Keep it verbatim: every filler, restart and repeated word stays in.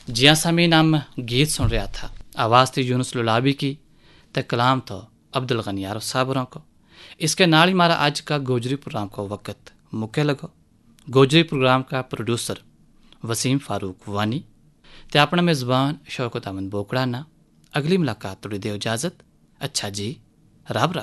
जिया सामी नाम गीत सुन रहा था। आवाज़ थी यूनुस लुलाबी की, तो कलाम तो अब्दुल गनी आरफ साहबरों को। इसके नाल ही हमारा आज का गोजरी प्रोग्राम को वक्त मुक्के लगो। गोजरी प्रोग्राम का प्रोड्यूसर वसीम फारूक वानी ते अपना मेज़बान शौकत अमन बोकड़ा ना। अगली मुलाकात थोड़ी दे इजाज़त। अच्छा जी, रब राखा।